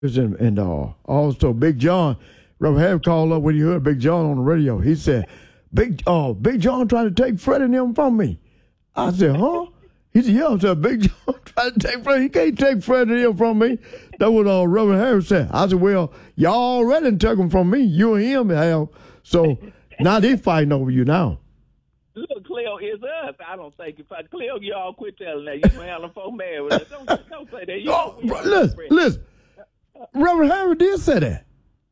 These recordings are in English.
And also Big John, Reverend Harris called up when he heard Big John on the radio. He said, Big John trying to take Fred and them from me. I said, huh? He said, yeah, I said, Big John trying to take Fred. He can't take Fred and them from me. That's what Reverend Harris said. I said, well, y'all already took them from me. You and him have. So now they fighting over you now. Look, Cleo, it's us. I don't think if Cleo, y'all quit telling that. You gonna have them folk mad with us. Don't say that. Listen. Reverend Harris did say that.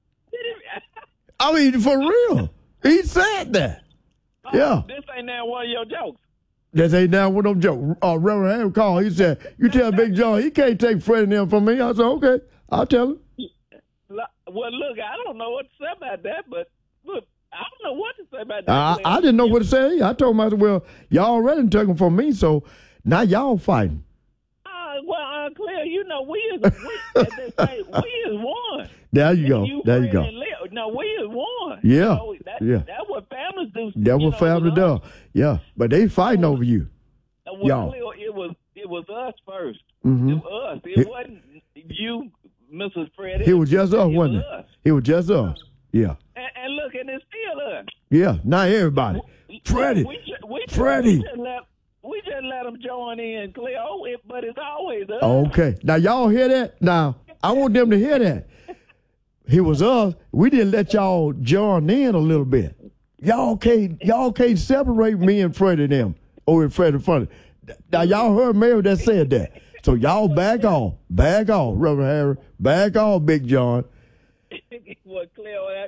I mean, for real. He said that. Yeah. This ain't now one of your jokes. This ain't now one of them jokes. Reverend Harris called. He said, you tell Big John he can't take Fred and them from me. I said, okay, I'll tell him. Well, look, I don't know what to say about that, but look, I don't know what to say about that. I didn't know what to say. I told him, I said, well, y'all already took them from me, so now y'all fighting. Clear, you know, we is one. There you go. There you go. No, we is one. Yeah. That's what families do. That's what family does. Yeah. But they fighting over you. Well, it was us first. Mm-hmm. It was us. It wasn't you, Mrs. Freddie. It was just us, wasn't it? It was just us. Yeah. And look, and it's still us. Yeah. Not everybody. Freddie. Freddie. We just let them join in, Cleo, but it's always us. Okay. Now, y'all hear that? Now, I want them to hear that. It was us. We didn't let y'all join in a little bit. Y'all can't separate me and Freddie and them over in Freddie Funny. Now, y'all heard Mary that said that. So, y'all back off, Reverend Harry. Back off, Big John. Well, Cleo,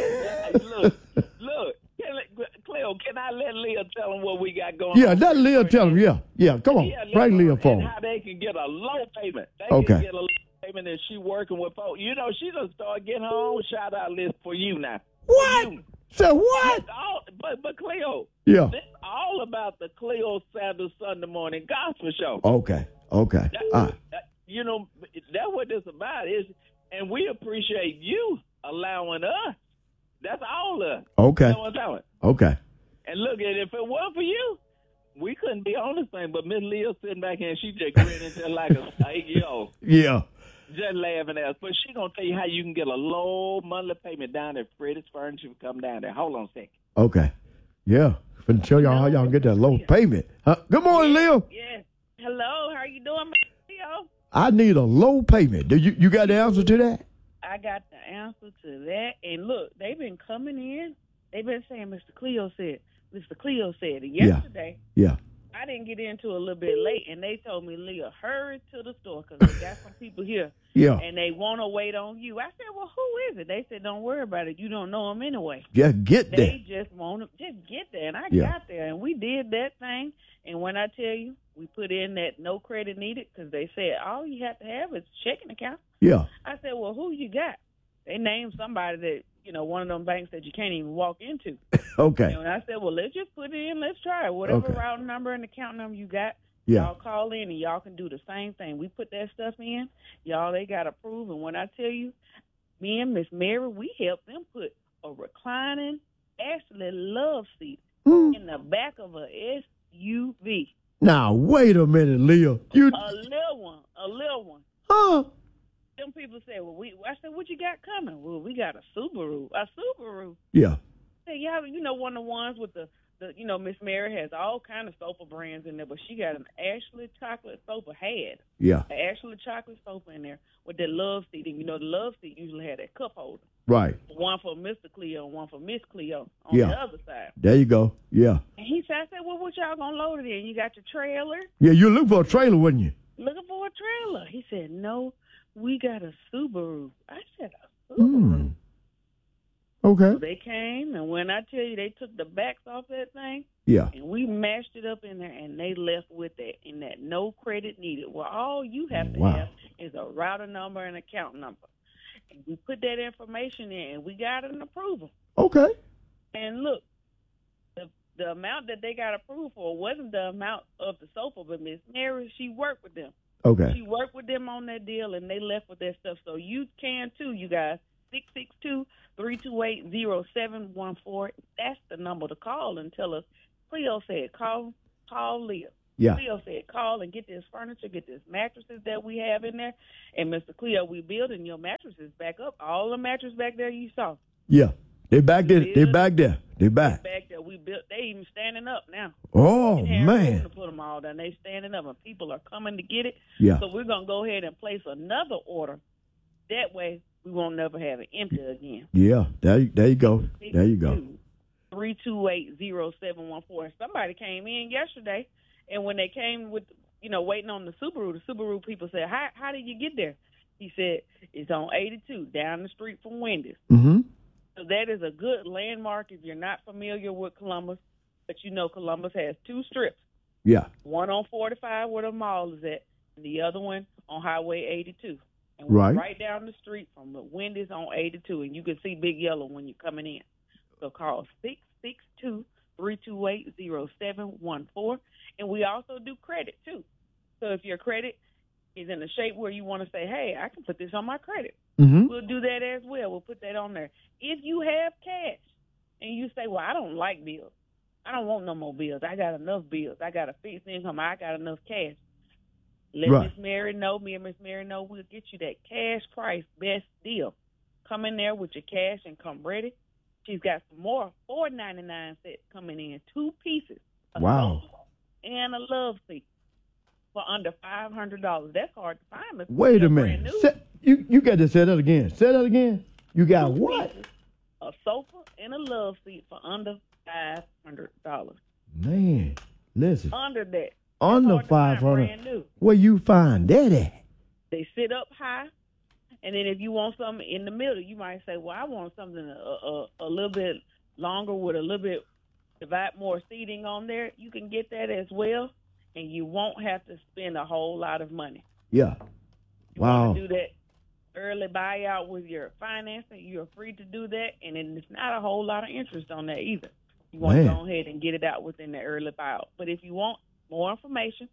look. Cleo, can I let Leah tell them what we got going on? Yeah, let Leah tell them, yeah. Come on, bring Leah phone. And how they can get a low payment. They can get a low payment if she working with folks. You know, she done start getting her own shout-out list for you now. What? So what? But Cleo, yeah, this all about the Cleo Sanders Sunday morning gospel show. Okay. You know, that's what this about is, and we appreciate you allowing us. That's all of us. Okay. You know what I'm talking? Okay. And look, if it weren't for you, we couldn't be on this thing. But Miss Leah sitting back here and she just grinning just like a 8-year-old. Yeah. Just laughing at us. But she going to tell you how you can get a low monthly payment down at Freddie's Furniture. Come down there. Hold on a second. Okay. Yeah. I'm show y'all how y'all can get that low payment. Good morning, Leah. Yeah. Hello. How you doing, Leo? I need a low payment. You got the answer to that? I got the answer to that. And look, they've been coming in. They've been saying Mr. Cleo said. And yesterday, I didn't get into a little bit late, and they told me, Leah, hurry to the store because they got some people here. Yeah. And they want to wait on you. I said, well, who is it? They said, don't worry about it. You don't know them anyway. Just get there. They just want to just get there. And I got there, and we did that thing. And when I tell you, we put in that no credit needed because they said all you have to have is a checking account. Yeah. I said, well, who you got? They named somebody that, one of them banks that you can't even walk into. Okay. And I said, well, let's just put it in. Let's try it. Whatever route number and account number you got, y'all call in and y'all can do the same thing. We put that stuff in. Y'all, they got approved. And when I tell you, me and Miss Mary, we helped them put a reclining, actually love seat in the back of a SUV. Now, wait a minute, Leah. A little one. Huh? Them people said, I said, what you got coming? Well, we got a Subaru. Yeah. Hey, one of the ones with the Miss Mary has all kind of sofa brands in there, but she got an Ashley chocolate sofa Yeah. An Ashley chocolate sofa in there with that love seat. And the love seat usually had that cup holder. Right. One for Mr. Cleo and one for Miss Cleo on the other side. There you go. Yeah. And he said, I said, well, what y'all gonna load it in? You got your trailer? Yeah, you look for a trailer, wouldn't you? Looking for a trailer. He said, no, we got a Subaru. I said, a Subaru? Okay. So they came, and when I tell you they took the backs off that thing, and we mashed it up in there, and they left with that, in that no credit needed. Well, all you have to have is a router number and account number. And we put that information in, and we got an approval. Okay. And look, the amount that they got approved for wasn't the amount of the sofa, but Miss Mary, she worked with them. Okay. She worked with them on that deal, and they left with that stuff. So you can, too, you guys. 662-328-0714. That's the number to call and tell us. Cleo said, call Leah. Yeah. Cleo said, call and get this furniture, get this mattresses that we have in there. And Mr. Cleo, we building your mattresses back up. All the mattresses back there you saw. Yeah. They back there. They back there. They back. Back there. We built. They even standing up now. Oh, man. To put them all down. They standing up, and people are coming to get it. Yeah. So we're going to go ahead and place another order. That way, we won't never have it empty again. Yeah. There you go. There you go. 328-0714. Somebody came in yesterday, and when they came with, waiting on the Subaru people said, how did you get there? He said, it's on 82 down the street from Wendy's. Mm-hmm. So that is a good landmark if you're not familiar with Columbus, but Columbus has 2 strips. Yeah. One on 45 where the mall is at, and the other one on Highway 82. And right. we're right down the street from the Wendy's on 82, and you can see Big Yellow when you're coming in. So call 662-328-0714. And we also do credit, too. So if your credit is in a shape where you want to say, hey, I can put this on my credit, we'll do that as well. We'll put that on there. If you have cash and you say, well, I don't like bills. I don't want no more bills. I got enough bills. I got a fixed income. I got enough cash. Let Miss Mary know. Me and Miss Mary know we'll get you that cash price best deal. Come in there with your cash and come ready. She's got some more $4.99 sets coming in, 2 pieces. Wow. And a love seat for under $500. That's hard to find. Wait a minute. You got to say that again. Say that again. You got 2 what? pieces, a sofa and a love seat for under $500. Man, listen. Under that. Under $500. Where you find that at? They sit up high. And then if you want something in the middle, you might say, well, I want something a little bit longer with a little bit more seating on there. You can get that as well, and you won't have to spend a whole lot of money. Yeah. You want to do that early buyout with your financing, you're free to do that, and then it's not a whole lot of interest on that either. You want to go ahead and get it out within the early buyout. But if you want more information,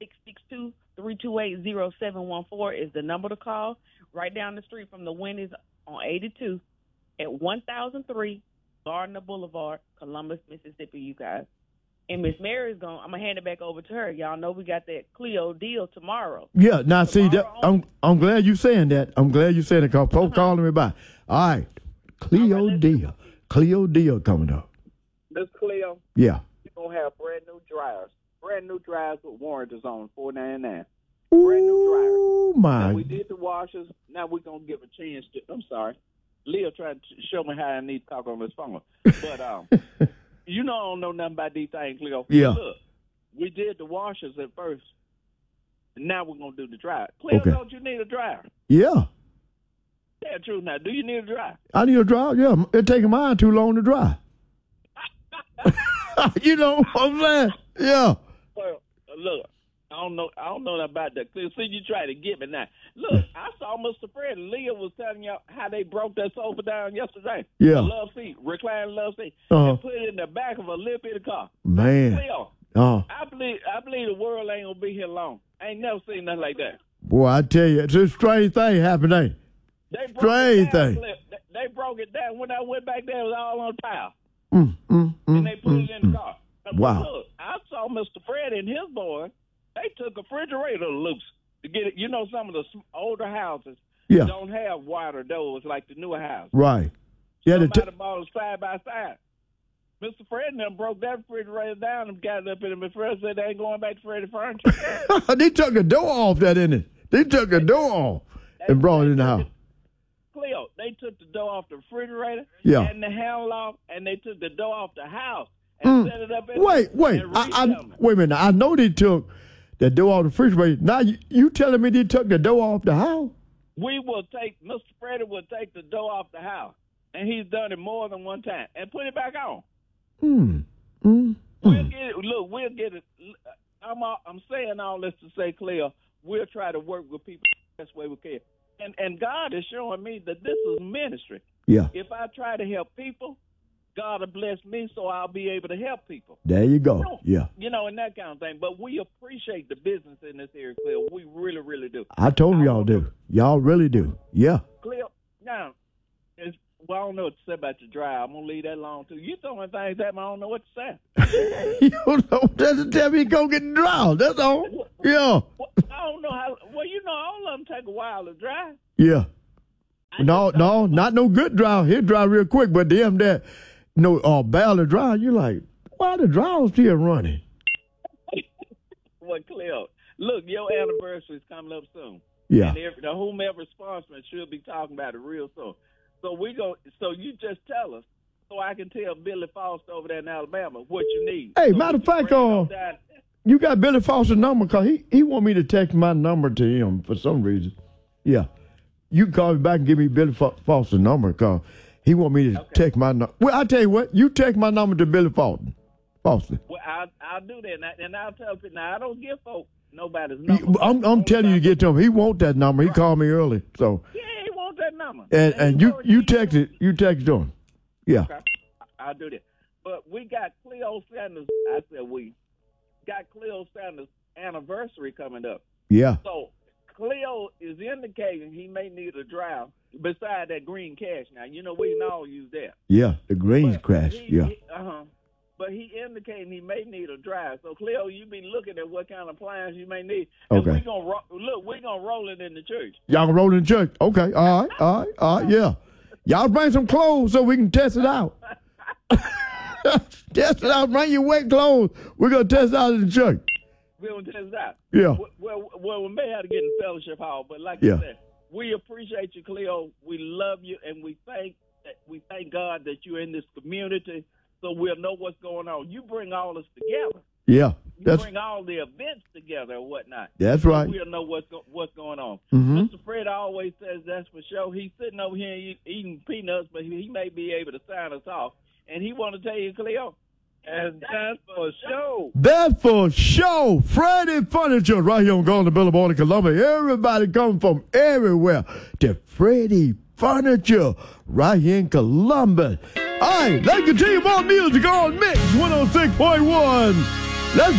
662-328-0714 is the number to call. Right down the street from the Wendy's on 82 at 1003 Gardner Boulevard, Columbus, Mississippi, you guys. And Miss Mary's I'm going to hand it back over to her. Y'all know we got that Cleo deal tomorrow. Yeah, now see, that I'm glad you saying that. I'm glad you saying it because folks calling me by. All right, Cleo deal. Cleo deal coming up. Miss Cleo? Yeah. You're going to have brand new dryers. Brand new dryers with warranties on $4.99. Brand new dryers. Oh, my. Now, we did the washers. Now we're going to give a chance to, I'm sorry. Leo tried to show me how I need to talk on this phone. But, I don't know nothing about these things, Leo. Yeah. Look, we did the washers at first. And now we're going to do the dryer. Cleo, don't you need a dryer? Yeah. Yeah, true. Now, do you need a dryer? I need a dryer, yeah. It's taking mine too long to dry. You know what I'm saying? Yeah. Well, look. I don't know about that. See, you try to get me now. Look, I saw Mr. Fred and Leah was telling y'all how they broke that sofa down yesterday. Yeah. The love seat, reclining love seat, and put it in the back of a little bitty car. Man. Leo, I believe the world ain't gonna be here long. I ain't never seen nothing like that. Boy, I tell you, it's a strange thing happened, ain't it? They broke strange it down, thing. They broke it down. When I went back there, it was all on pile. And they put it in the car. Wow. Look, I saw Mr. Fred and his boy. They took a refrigerator loose to get it. You know, some of the older houses don't have wider doors like the newer houses. Right. Yeah. Somebody bought it side by side. Mr. Fred and them broke that refrigerator down and got it up in it. Mr. Fred said they ain't going back to Freddy Furniture. They took the door off that, didn't it? They took the door off and brought it in the house. Cleo, they took the door off the refrigerator and the handle off, and they took the door off the house and set it up in Wait a minute. I know they took the door off the refrigerator. Now you telling me they took the door off the house? Mr. Freddie will take the door off the house, and he's done it more than one time, and put it back on. We'll get it. Look, we'll get it. I'm saying all this to say, Cleo, we'll try to work with people the best way we can. And God is showing me that this is ministry. Yeah. If I try to help people, God will bless me so I'll be able to help people. There you go. Yeah. You know, and that kind of thing. But we appreciate the business in this area, Cleo. We really, really do. I told y'all do. Y'all really do. Yeah. Cleo, now, Well, I don't know what to say about your drive. I'm going to leave that alone, too. You throwing things at me, I don't know what to say. You don't know what to tell me go get drowned. That's all. Yeah. Well, I don't know how. Well, all of them take a while to dry. Yeah. No, not no good drought. He'll dry real quick, but them that barely dry, you're like, why the drought still running? Well, Cleo, look, your anniversary is coming up soon. Yeah. And the whomever sponsors should be talking about it real soon. So you just tell us, so I can tell Billy Foster over there in Alabama what you need. Hey, so matter of fact, you got Billy Foster's number, because he want me to text my number to him for some reason. Yeah. You can call me back and give me Billy Foster's number, because he want me to text my number. Well, I tell you what, you text my number to Billy Foster. Well, I'll do that, and I'll tell people. Now, I don't give folks nobody's number. I'm telling you to get to him. He want that number. He called me early, so. Yeah, he want that number. And you text it. You text to him. Yeah. Okay. I'll do that. But we got Cleo Sanders. I said we got Cleo Sanders' anniversary coming up. Yeah. So Cleo is indicating he may need a drive beside that green cash. Now, we can all use that. Yeah, the green crash. Yeah. But he indicating he may need a drive. So, Cleo, you be looking at what kind of appliance you may need. Okay. And we're gonna roll it in the church. Y'all gonna roll it in the church? Okay. All right. Yeah. Y'all bring some clothes so we can test it out. Test it out. Bring your wet clothes. We're gonna test it out in the church. We're gonna test it out. Yeah. Well, we may have to get in the fellowship hall, but like I said, we appreciate you, Cleo. We love you, and we thank God that you're in this community. So we'll know what's going on. You bring all this together. Yeah. You bring all the events together or whatnot. That's so right. We'll know what's going on. Mm-hmm. Mr. Fred always says that's for sure. He's sitting over here eating peanuts, but he may be able to sign us off. And he want to tell you, Cleo, and that's for sure. That's for sure. Freddie Furniture right here on Golden Boulevard in Columbia. Everybody come from everywhere to Freddie Furniture right here in Columbus. All right, let's continue more music on Mix 106.1. Let's